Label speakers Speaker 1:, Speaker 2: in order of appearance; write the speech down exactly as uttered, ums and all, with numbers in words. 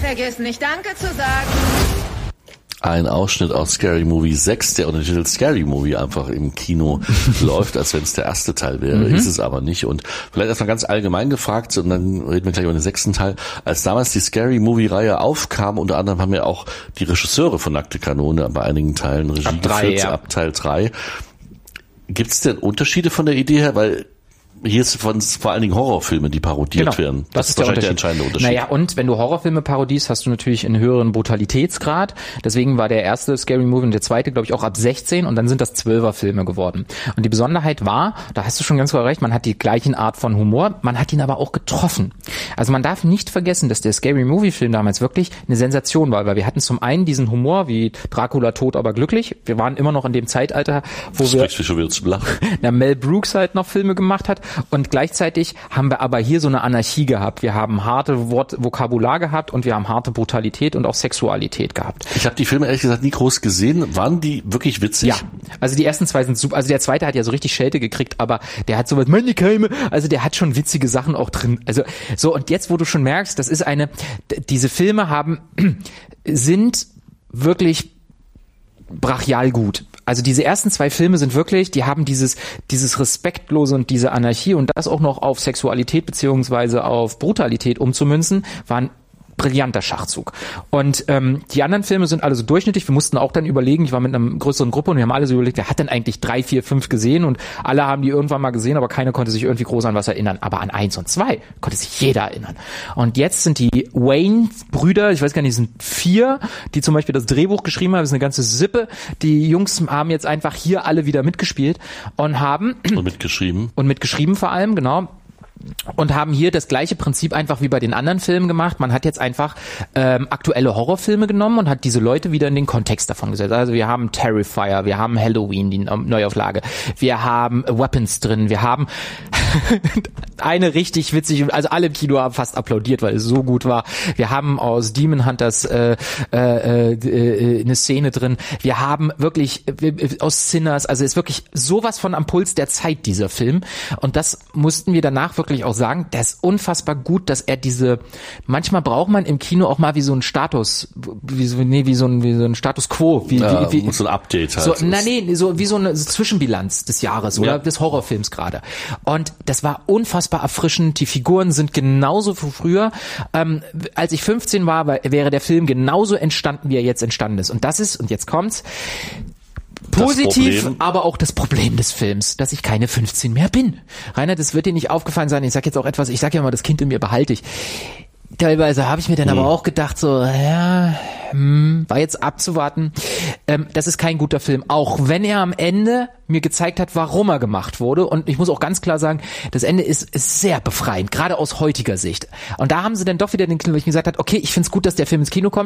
Speaker 1: Vergiss nicht Danke zu sagen.
Speaker 2: Ein Ausschnitt aus Scary Movie sechs, der unter dem Titel Scary Movie einfach im Kino läuft, als wenn es der erste Teil wäre. Mhm. Ist es aber nicht. Und vielleicht erstmal ganz allgemein gefragt, und dann reden wir gleich über den sechsten Teil. Als damals die Scary Movie-Reihe aufkam, unter anderem haben ja auch die Regisseure von Nackte Kanone bei einigen Teilen Regie
Speaker 3: ab drei,
Speaker 2: geführt,
Speaker 3: ja.
Speaker 2: ab Teil drei. Gibt es denn Unterschiede von der Idee her? Weil hier ist von vor allen Dingen Horrorfilme, die parodiert
Speaker 3: genau,
Speaker 2: werden. Das,
Speaker 3: das
Speaker 2: ist wahrscheinlich der, der entscheidende Unterschied.
Speaker 3: Naja, und wenn du Horrorfilme parodierst, hast du natürlich einen höheren Brutalitätsgrad. Deswegen war der erste Scary Movie und der zweite, glaube ich, auch ab sechzehn und dann sind das Zwölfer-Filme geworden. Und die Besonderheit war, da hast du schon ganz klar recht, man hat die gleichen Art von Humor, man hat ihn aber auch getroffen. Also man darf nicht vergessen, dass der Scary Movie-Film damals wirklich eine Sensation war, weil wir hatten zum einen diesen Humor wie Dracula tot, aber glücklich. Wir waren immer noch in dem Zeitalter, wo
Speaker 2: das
Speaker 3: wir
Speaker 2: schon wieder zum Lachen.
Speaker 3: Na, Mel Brooks halt noch Filme gemacht hat und gleichzeitig haben wir aber hier so eine Anarchie gehabt. Wir haben harte Wort- Vokabular gehabt und wir haben harte Brutalität und auch Sexualität gehabt.
Speaker 2: Ich habe die Filme ehrlich gesagt nie groß gesehen. Waren die wirklich witzig?
Speaker 3: Ja, also die ersten zwei sind super. Also der zweite hat ja so richtig Schelte gekriegt, aber der hat sowas, meine Keime, also der hat schon witzige Sachen auch drin. Also so, und jetzt, wo du schon merkst, das ist eine, diese Filme haben, sind wirklich brachial gut. Also diese ersten zwei Filme sind wirklich, die haben dieses dieses Respektlose und diese Anarchie und das auch noch auf Sexualität beziehungsweise auf Brutalität umzumünzen, waren brillanter Schachzug. Und ähm, die anderen Filme sind alle so durchschnittlich. Wir mussten auch dann überlegen, ich war mit einer größeren Gruppe und wir haben alle so überlegt, wer hat denn eigentlich drei, vier, fünf gesehen? Und alle haben die irgendwann mal gesehen, aber keiner konnte sich irgendwie groß an was erinnern. Aber an eins und zwei konnte sich jeder erinnern. Und jetzt sind die Wayne-Brüder, ich weiß gar nicht, es sind vier, die zum Beispiel das Drehbuch geschrieben haben, das ist eine ganze Sippe. Die Jungs haben jetzt einfach hier alle wieder mitgespielt und haben...
Speaker 2: Und mitgeschrieben.
Speaker 3: Und mitgeschrieben vor allem, genau. Und haben hier das gleiche Prinzip einfach wie bei den anderen Filmen gemacht. Man hat jetzt einfach ähm, aktuelle Horrorfilme genommen und hat diese Leute wieder in den Kontext davon gesetzt. Also wir haben Terrifier, wir haben Halloween, die Neuauflage, wir haben Weapons drin, wir haben eine richtig witzige, also alle im Kino haben fast applaudiert, weil es so gut war. Wir haben aus Demon Hunters äh, äh, äh, eine Szene drin. Wir haben wirklich äh, aus Sinners, also ist wirklich sowas von am Puls der Zeit, dieser Film. Und das mussten wir danach wirklich auch sagen, der ist unfassbar gut, dass er diese, manchmal braucht man im Kino auch mal wie so ein Status, wie so, nee, wie so ein, wie so ein Status Quo, wie,
Speaker 2: ja,
Speaker 3: wie, wie
Speaker 2: so ein Update halt.
Speaker 3: So, na, nee, so, wie so eine Zwischenbilanz des Jahres oder
Speaker 2: ja.
Speaker 3: des Horrorfilms gerade. Und das war unfassbar erfrischend, die Figuren sind genauso wie früher. Ähm, als ich fünfzehn war, wäre der Film genauso entstanden, wie er jetzt entstanden ist. Und das ist, und jetzt kommt's, positiv, aber auch das Problem des Films, dass ich keine fünfzehn mehr bin. Rainer, das wird dir nicht aufgefallen sein. Ich sag jetzt auch etwas, ich sag ja mal, das Kind in mir behalte ich. Teilweise habe ich mir dann hm. aber auch gedacht, so, ja, hm, war jetzt abzuwarten. Ähm, das ist kein guter Film, auch wenn er am Ende mir gezeigt hat, warum er gemacht wurde. Und ich muss auch ganz klar sagen, das Ende ist, ist sehr befreiend, gerade aus heutiger Sicht. Und da haben sie dann doch wieder den, weil ich gesagt habe, okay, ich finde es gut, dass der Film ins Kino kommt.